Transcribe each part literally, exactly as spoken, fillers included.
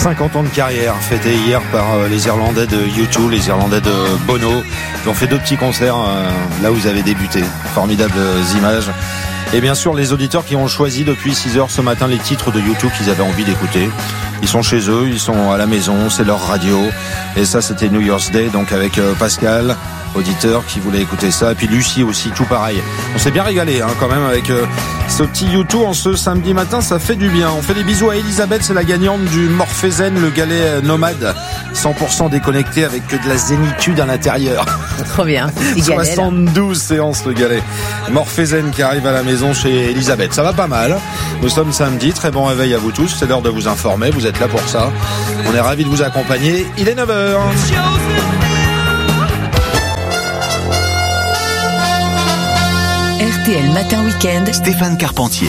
cinquante ans de carrière fêtés hier par les Irlandais de U deux, les Irlandais de Bono. Ils ont fait deux petits concerts euh, là où vous avez débuté. Formidables images. Et bien sûr les auditeurs qui ont choisi depuis six heures ce matin les titres de U deux qu'ils avaient envie d'écouter. Ils sont chez eux, ils sont à la maison, c'est leur radio. Et ça c'était New Year's Day, donc avec euh, Pascal, auditeur qui voulait écouter ça, et puis Lucie aussi, tout pareil. On s'est bien régalé hein, quand même avec euh, ce petit U deux en ce samedi matin, ça fait du bien. On fait des bisous à Elisabeth, c'est la gagnante du Morphézen, le galet nomade, cent pour cent déconnecté avec que de la zénitude à l'intérieur. Trop bien. soixante-douze séances le galet. Morphézen qui arrive à la maison chez Elisabeth. Ça va pas mal. Nous sommes samedi, très bon réveil à vous tous, c'est l'heure de vous informer, vous êtes là pour ça. On est ravis de vous accompagner. Il est neuf heures. R T L Matin Week-end, Stéphane Carpentier.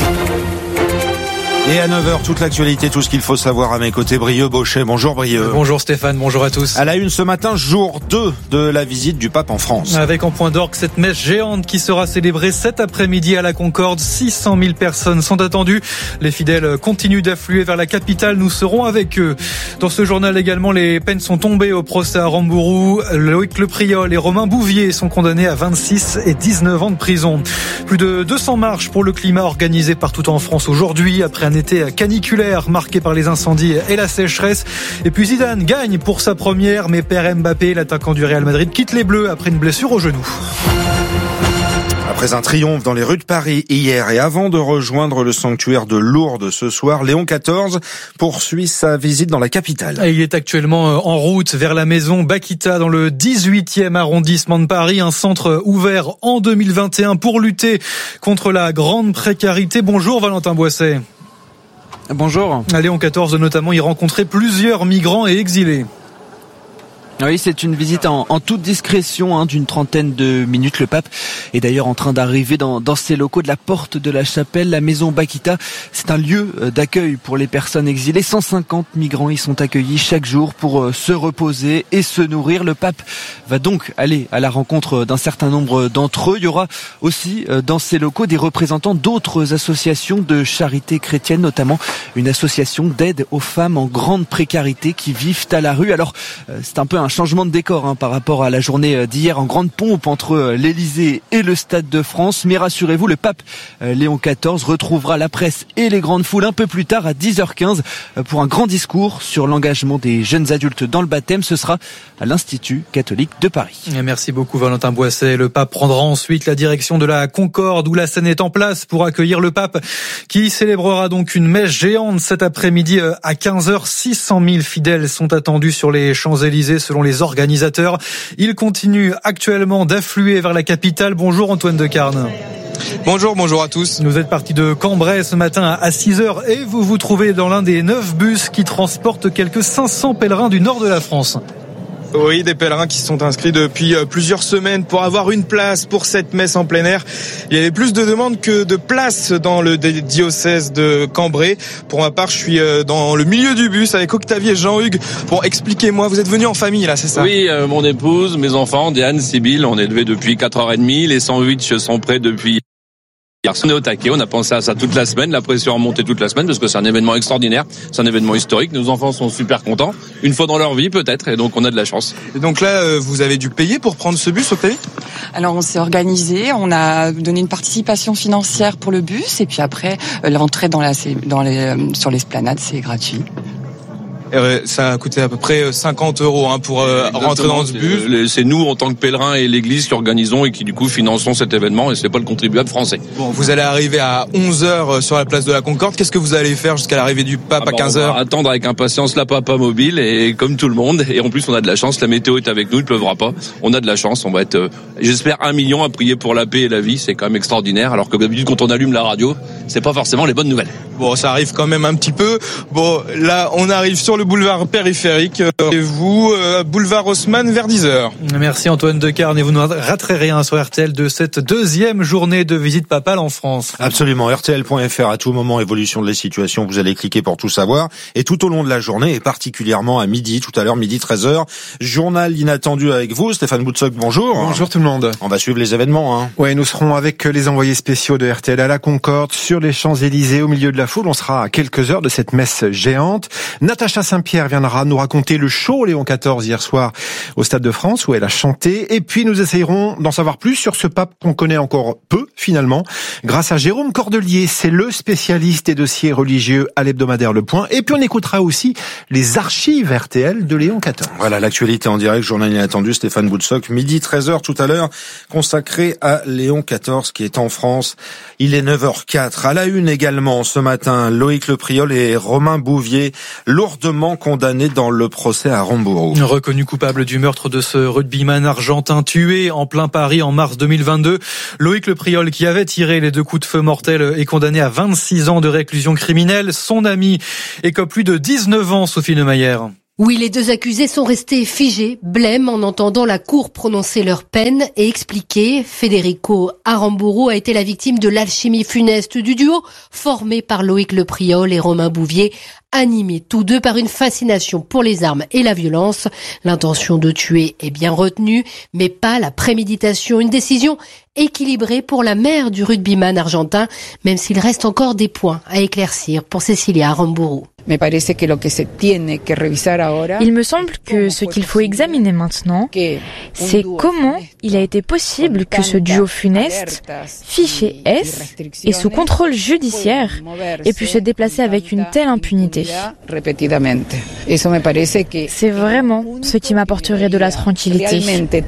Et à neuf heures, toute l'actualité, tout ce qu'il faut savoir à mes côtés. Brieux Bochet, bonjour Brieux. Bonjour Stéphane, bonjour à tous. À la une ce matin, jour deux de la visite du pape en France. Avec en point d'orgue cette messe géante qui sera célébrée cet après-midi à la Concorde. six cent mille personnes sont attendues. Les fidèles continuent d'affluer vers la capitale. Nous serons avec eux. Dans ce journal également, les peines sont tombées au procès à Rambourou. Loïc Lepriol et Romain Bouvier sont condamnés à vingt-six et dix-neuf ans de prison. Plus de deux cents marches pour le climat organisées partout en France aujourd'hui après un été caniculaire marqué par les incendies et la sécheresse. Et puis Zidane gagne pour sa première, mais perd Mbappé, l'attaquant du Real Madrid, quitte les Bleus après une blessure au genou. Après un triomphe dans les rues de Paris hier et avant de rejoindre le sanctuaire de Lourdes ce soir, Léon quatorze poursuit sa visite dans la capitale. Il est actuellement en route vers la maison Bakita dans le dix-huitième arrondissement de Paris, un centre ouvert en deux mille vingt et un pour lutter contre la grande précarité. Bonjour Valentin Boisset. Bonjour. À Léon quatorze notamment, il rencontrait plusieurs migrants et exilés. Oui, c'est une visite en, en toute discrétion hein, d'une trentaine de minutes. Le pape est d'ailleurs en train d'arriver dans, dans ses locaux de la porte de la chapelle. La maison Bakita, c'est un lieu d'accueil pour les personnes exilées. cent cinquante migrants y sont accueillis chaque jour pour se reposer et se nourrir. Le pape va donc aller à la rencontre d'un certain nombre d'entre eux. Il y aura aussi dans ces locaux des représentants d'autres associations de charité chrétienne, notamment une association d'aide aux femmes en grande précarité qui vivent à la rue. Alors, c'est un peu un un changement de décor hein, par rapport à la journée d'hier en grande pompe entre l'Élysée et le Stade de France. Mais rassurez-vous, le pape Léon quatorze retrouvera la presse et les grandes foules un peu plus tard à dix heures quinze pour un grand discours sur l'engagement des jeunes adultes dans le baptême. Ce sera à l'Institut catholique de Paris. Et merci beaucoup Valentin Boisset. Le pape prendra ensuite la direction de la Concorde où la scène est en place pour accueillir le pape qui célébrera donc une messe géante cet après-midi à quinze heures. six cent mille fidèles sont attendus sur les Champs-Élysées selon les organisateurs. Ils continuent actuellement d'affluer vers la capitale. Bonjour Antoine Decarne. Bonjour, bonjour à tous. Vous êtes parti de Cambrai ce matin à six heures et vous vous trouvez dans l'un des neuf bus qui transportent quelques cinq cents pèlerins du nord de la France. Oui, des pèlerins qui sont inscrits depuis plusieurs semaines pour avoir une place pour cette messe en plein air. Il y avait plus de demandes que de places dans le diocèse de Cambrai. Pour ma part, je suis dans le milieu du bus avec Octavie et Jean-Hugues. Bon, expliquez-moi, vous êtes venus en famille là, c'est ça? Oui, euh, mon épouse, mes enfants, Diane, Sybille, on est levés depuis quatre heures trente. Les sandwichs sont prêts depuis... On est au taquet, on a pensé à ça toute la semaine, la pression a monté toute la semaine parce que c'est un événement extraordinaire, c'est un événement historique, nos enfants sont super contents, une fois dans leur vie peut-être, et donc on a de la chance. Et donc là, vous avez dû payer pour prendre ce bus, Octavie? Alors on s'est organisé, on a donné une participation financière pour le bus, et puis après, l'entrée dans la, dans les, sur l'esplanade, c'est gratuit. Ça a coûté à peu près cinquante euros hein, pour euh, rentrer dans ce bus. C'est nous, en tant que pèlerins et l'église, qui organisons et qui du coup finançons cet événement, et c'est pas le contribuable français. Bon, vous allez arriver à onze heures sur la place de la Concorde. Qu'est-ce que vous allez faire jusqu'à l'arrivée du pape ah bah, à quinze heures? On va attendre avec impatience la papa mobile, et comme tout le monde, et en plus on a de la chance, la météo est avec nous, il pleuvra pas. On a de la chance, on va être, euh, j'espère, un million à prier pour la paix et la vie, c'est quand même extraordinaire, alors que d'habitude quand on allume la radio, c'est pas forcément les bonnes nouvelles. Bon, ça arrive quand même un petit peu. Bon, là, on arrive sur le boulevard périphérique. Et vous, euh, boulevard Haussmann, vers dix heures. Merci Antoine Decarne. Et vous ne raterez rien sur R T L de cette deuxième journée de visite papale en France. Absolument. R T L point F R, à tout moment, évolution de la situation. Vous allez cliquer pour tout savoir. Et tout au long de la journée, et particulièrement à midi, tout à l'heure, midi treize heures, journal inattendu avec vous. Stéphane Boutsock, bonjour. Bonjour tout le monde. On va suivre les événements. Hein. Ouais, nous serons avec les envoyés spéciaux de R T L à la Concorde, sur les Champs-Élysées, au milieu de la foule. On sera à quelques heures de cette messe géante. Natacha Saint-Pierre viendra nous raconter le show Léon quatorze hier soir au Stade de France où elle a chanté. Et puis nous essayerons d'en savoir plus sur ce pape qu'on connaît encore peu finalement grâce à Jérôme Cordelier. C'est le spécialiste des dossiers religieux à l'hebdomadaire Le Point. Et puis on écoutera aussi les archives R T L de Léon quatorze. Voilà l'actualité en direct, journal inattendu, Stéphane Boutsock, midi treize heures tout à l'heure, consacré à Léon quatorze qui est en France. Il est neuf heures quatre. À la une également ce matin, Loïc Lepriol et Romain Bouvier, lourdement condamnés dans le procès à Rambourou. Reconnu coupable du meurtre de ce rugbyman argentin tué en plein Paris en mars deux mille vingt-deux, Loïc Lepriol, qui avait tiré les deux coups de feu mortels, est condamné à vingt-six ans de réclusion criminelle. Son ami écope plus de dix-neuf ans, Sophie Neumayer. Oui, les deux accusés sont restés figés, blêmes en entendant la cour prononcer leur peine et expliquer. Federico Aramburu a été la victime de l'alchimie funeste du duo formé par Loïc Lepriol et Romain Bouvier, animés tous deux par une fascination pour les armes et la violence. L'intention de tuer est bien retenue, mais pas la préméditation. Une décision équilibrée pour la mère du rugbyman argentin, même s'il reste encore des points à éclaircir pour Cecilia Aramburu. Il me semble que ce qu'il faut examiner maintenant, c'est comment il a été possible que ce duo funeste, fiché S et sous contrôle judiciaire, ait pu se déplacer avec une telle impunité. C'est vraiment ce qui m'apporterait de la tranquillité.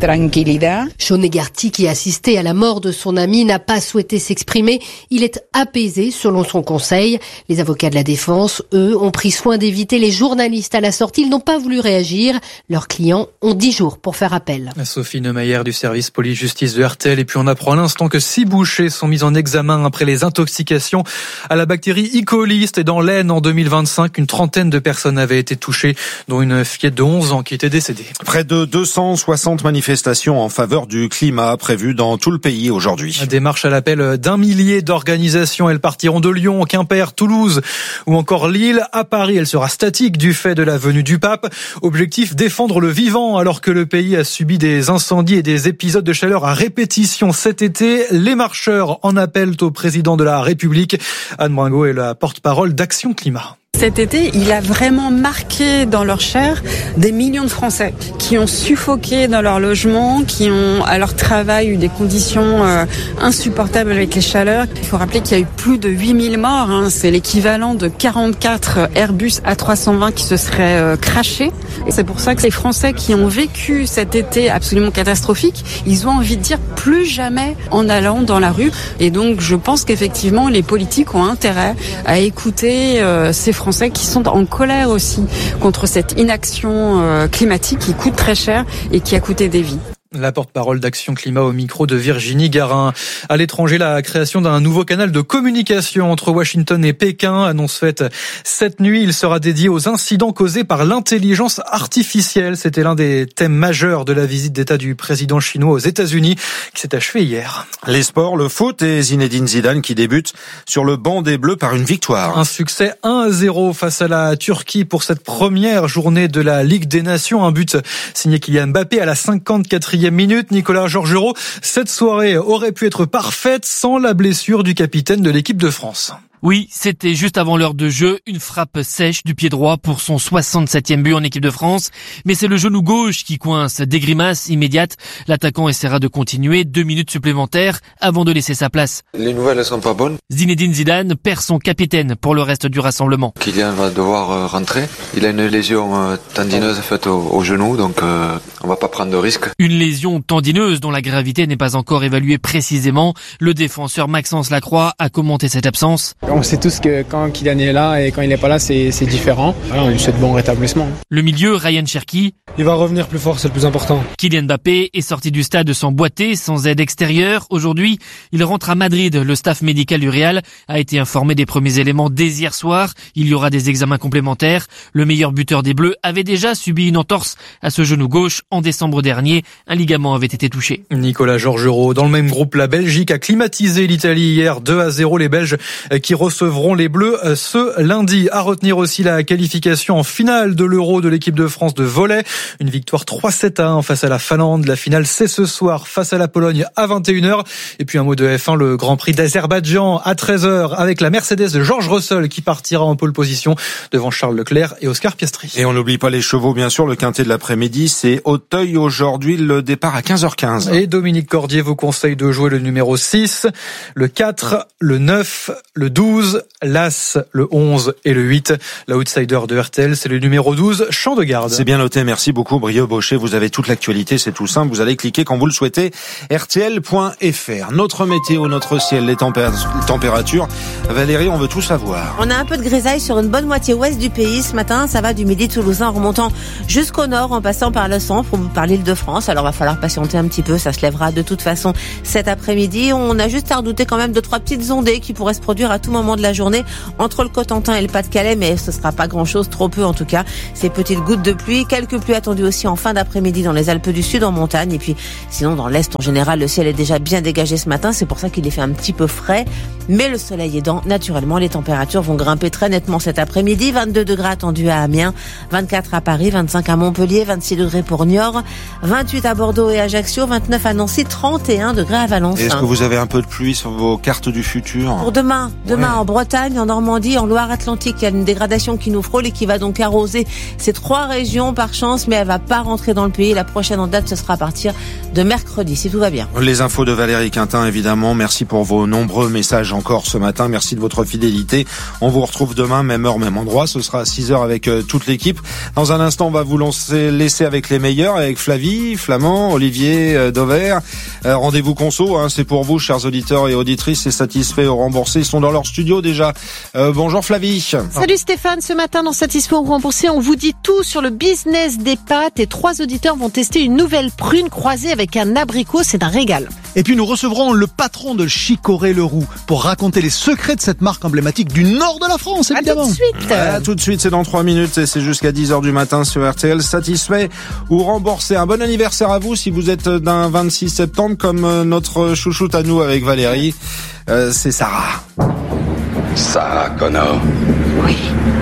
Sean Egarty, qui assistait à la mort de son ami, n'a pas souhaité s'exprimer. Il est apaisé selon son conseil. Les avocats de la défense, eux, ont pris soin d'éviter les journalistes à la sortie. Ils n'ont pas voulu réagir. Leurs clients ont dix jours pour faire appel. Sophie Neumayer du service police-justice de R T L. Et puis on apprend à l'instant que six bouchers sont mis en examen après les intoxications à la bactérie E. coli. Et dans l'Aisne en deux mille vingt-cinq, une trentaine de personnes avaient été touchées, dont une fillette de onze ans qui était décédée. Près de deux cent soixante manifestations en faveur du climat prévues dans tout le pays aujourd'hui. Des marches à l'appel d'un millier d'organisations. Elles partiront de Lyon, Quimper, Toulouse ou encore Lille. À Paris, elle sera statique du fait de la venue du pape. Objectif, défendre le vivant alors que le pays a subi des incendies et des épisodes de chaleur à répétition cet été. Les marcheurs en appellent au président de la République. Anne Bringot est la porte-parole d'Action Climat. Cet été, il a vraiment marqué dans leur chair des millions de Français qui ont suffoqué dans leur logement, qui ont à leur travail eu des conditions euh, insupportables avec les chaleurs. Il faut rappeler qu'il y a eu plus de huit mille morts. Hein. C'est l'équivalent de quarante-quatre Airbus A trois cent vingt qui se seraient euh, crashés. Et c'est pour ça que les Français qui ont vécu cet été absolument catastrophique, ils ont envie de dire plus jamais en allant dans la rue. Et donc, je pense qu'effectivement, les politiques ont intérêt à écouter euh, ces Français Français qui sont en colère aussi contre cette inaction climatique qui coûte très cher et qui a coûté des vies. La porte-parole d'Action Climat au micro de Virginie Garin. À l'étranger, la création d'un nouveau canal de communication entre Washington et Pékin, annonce faite cette nuit. Il sera dédié aux incidents causés par l'intelligence artificielle. C'était l'un des thèmes majeurs de la visite d'État du président chinois aux États-Unis qui s'est achevée hier. Les sports, le foot et Zinedine Zidane qui débute sur le banc des Bleus par une victoire. Un succès un à zéro face à la Turquie pour cette première journée de la Ligue des Nations. Un but signé Kylian Mbappé à la cinquante-quatrième minute. Nicolas Georgerot, cette soirée aurait pu être parfaite sans la blessure du capitaine de l'équipe de France. Oui, c'était juste avant l'heure de jeu, une frappe sèche du pied droit pour son soixante-septième but en équipe de France. Mais c'est le genou gauche qui coince. Des grimaces immédiates. L'attaquant essaiera de continuer deux minutes supplémentaires avant de laisser sa place. Les nouvelles ne sont pas bonnes. Zinedine Zidane perd son capitaine pour le reste du rassemblement. Kylian va devoir rentrer. Il a une lésion tendineuse faite au, au genou, donc euh, on va pas prendre de risques. Une lésion tendineuse dont la gravité n'est pas encore évaluée précisément. Le défenseur Maxence Lacroix a commenté cette absence. On sait tous que quand Kylian est là et quand il n'est pas là, c'est, c'est différent. Voilà, on lui souhaite bon rétablissement. Le milieu, Ryan Cherki. Il va revenir plus fort, c'est le plus important. Kylian Mbappé est sorti du stade sans boiter, sans aide extérieure. Aujourd'hui, il rentre à Madrid. Le staff médical du Real a été informé des premiers éléments dès hier soir. Il y aura des examens complémentaires. Le meilleur buteur des Bleus avait déjà subi une entorse à ce genou gauche en décembre dernier. Un ligament avait été touché. Nicolas Georgerot. Dans le même groupe, la Belgique a climatisé l'Italie hier deux à zéro. Les Belges qui recevront les Bleus ce lundi. À retenir aussi la qualification en finale de l'Euro de l'équipe de France de volley. Une victoire trois sept à un face à la Finlande. La finale, c'est ce soir face à la Pologne à vingt et une heures. Et puis un mot de F un, le Grand Prix d'Azerbaïdjan à treize heures avec la Mercedes de George Russell qui partira en pole position devant Charles Leclerc et Oscar Piastri. Et on n'oublie pas les chevaux, bien sûr. Le quintet de l'après-midi, c'est Auteuil aujourd'hui. Le départ à quinze heures quinze. Et Dominique Cordier vous conseille de jouer le numéro six, le quatre, le neuf, le douze, l'As, le onze et le huit. L'outsider de R T L, c'est le numéro douze, Champ de Garde. C'est bien noté. Merci beaucoup, Brieux Baucher. Vous avez toute l'actualité. C'est tout simple. Vous allez cliquer quand vous le souhaitez. R T L point F R. Notre météo, notre ciel, les températures. Valérie, on veut tout savoir. On a un peu de grisaille sur une bonne moitié ouest du pays. Ce matin, ça va du midi toulousain en remontant jusqu'au nord, en passant par le centre ou par l'Île-de-France. Alors, va falloir patienter un petit peu. Ça se lèvera de toute façon cet après-midi. On a juste à redouter quand même de trois petites ondées qui pourraient se produire à tout moment de la journée entre le Cotentin et le Pas-de-Calais, mais ce sera pas grand-chose, trop peu en tout cas. Ces petites gouttes de pluie, quelques pluies attendues aussi en fin d'après-midi dans les Alpes du Sud en montagne. Et puis, sinon, dans l'Est en général, le ciel est déjà bien dégagé ce matin. C'est pour ça qu'il est fait un petit peu frais. Mais le soleil aidant, naturellement, les températures vont grimper très nettement cet après-midi. vingt-deux degrés attendus à Amiens, vingt-quatre à Paris, vingt-cinq à Montpellier, vingt-six degrés pour Niort, vingt-huit à Bordeaux et Ajaccio, vingt-neuf à Nancy, trente et un degrés à Valence. Est-ce que vous avez un peu de pluie sur vos cartes du futur? Pour demain, demain ouais. En Bretagne, en Normandie, en Loire-Atlantique, il y a une dégradation qui nous frôle et qui va donc arroser ces trois régions par chance, mais elle va pas rentrer dans le pays. La prochaine en date, ce sera à partir de mercredi, si tout va bien. Les infos de Valérie Quintin, évidemment. Merci pour vos nombreux messages encore ce matin. Merci de votre fidélité. On vous retrouve demain, même heure, même endroit. Ce sera à six heures avec euh, toute l'équipe. Dans un instant, on va vous lancer, laisser avec les meilleurs, avec Flavie, Flamand, Olivier, euh, Dover. Euh, rendez-vous conso, hein, c'est pour vous, chers auditeurs et auditrices. C'est satisfait ou remboursé. Ils sont dans leur studio déjà. Euh, bonjour Flavie. Salut Stéphane. Ce matin, dans Satisfait ou remboursé, on vous dit tout sur le business des pâtes. Et trois auditeurs vont tester une nouvelle prune croisée avec un abricot. C'est un régal. Et puis nous recevrons le patron de Chicorée-Leroux pour raconter les secrets de cette marque emblématique du nord de la France, évidemment. À tout de suite. Ouais, à tout de suite, c'est dans trois minutes et c'est jusqu'à dix heures du matin sur R T L. Satisfait ou remboursé. Un bon anniversaire à vous si vous êtes d'un vingt-six septembre comme notre chouchoute à nous avec Valérie. Euh, c'est Sarah. Sarah Connor. Oui.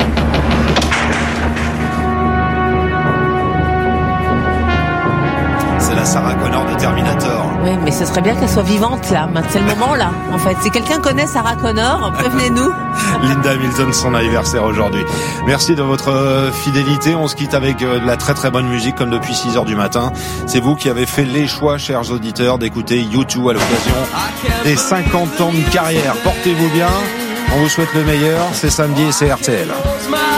C'est la Sarah Connor de Terminator. Oui, mais ce serait bien qu'elle soit vivante là. C'est le moment là, en fait. Si quelqu'un connaît Sarah Connor, prévenez-nous. Linda Hamilton, son anniversaire aujourd'hui. Merci de votre fidélité. On se quitte avec de la très très bonne musique comme depuis six heures du matin. C'est vous qui avez fait les choix, chers auditeurs, d'écouter U deux à l'occasion des cinquante ans de carrière. Portez-vous bien. On vous souhaite le meilleur. C'est samedi et c'est R T L.